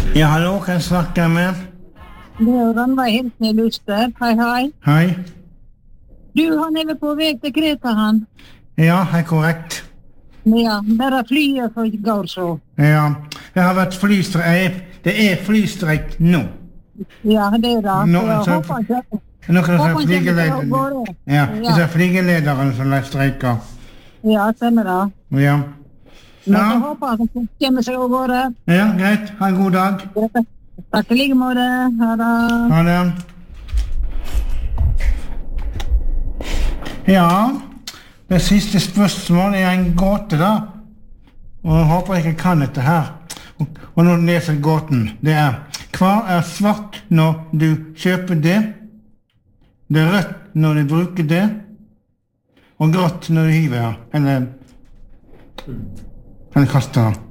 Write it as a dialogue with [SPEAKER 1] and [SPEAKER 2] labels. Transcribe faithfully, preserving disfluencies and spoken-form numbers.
[SPEAKER 1] Ja, hallo, kan jeg snakke med?
[SPEAKER 2] Det er Rannveig Hilsen i Luster. Hei, hei.
[SPEAKER 1] Hei.
[SPEAKER 2] Du, han er vel på vei til Kreta, han?
[SPEAKER 1] Ja, det er korrekt.
[SPEAKER 2] Ja, bare flyet for går så.
[SPEAKER 1] Ja, det har vært flystreik. Det er flystreik nå.
[SPEAKER 2] Ja, det er det.
[SPEAKER 1] Nå,
[SPEAKER 2] Jeg
[SPEAKER 1] så-
[SPEAKER 2] håper ikke.
[SPEAKER 1] Nå kan
[SPEAKER 2] Håper
[SPEAKER 1] du
[SPEAKER 2] ikke
[SPEAKER 1] si
[SPEAKER 2] det går
[SPEAKER 1] flygelederen.
[SPEAKER 2] går.
[SPEAKER 1] Ja,
[SPEAKER 2] Ja.
[SPEAKER 1] det er flygelederen som streiker.
[SPEAKER 2] Ja, stemmer det.
[SPEAKER 1] Ja.
[SPEAKER 2] Men
[SPEAKER 1] Ja.
[SPEAKER 2] jeg håper at han kommer seg av gårde.
[SPEAKER 1] Ja, greit. Ha en god dag.
[SPEAKER 2] Takk i like måte. Ha det.
[SPEAKER 1] Ha det. Ja, det siste spørsmål er en gåte da. Og jeg håper jeg ikke kan dette her. Og, og nå leser jeg gåten. Det er, hva er svart når du kjøper det? Det er rødt når du bruker det. Og grått når du hiver, eller, eller kaster.